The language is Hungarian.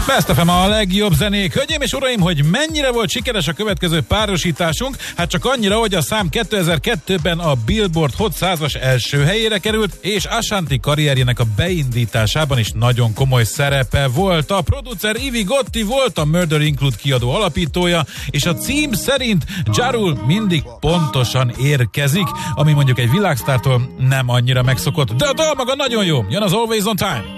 Best FM a legjobb zenék. Hölgyeim és uraim, hogy mennyire volt sikeres a következő párosításunk? Hát csak annyira, hogy a szám 2002-ben a Billboard Hot 100-as első helyére került, és Ashanti karrierjének a beindításában is nagyon komoly szerepe volt. A producer Ivy Gotti volt a Murder Include kiadó alapítója, és a cím szerint Ja Rule mindig pontosan érkezik, ami mondjuk egy világsztártól nem annyira megszokott. De a dal maga nagyon jó. Jön az Always on Time.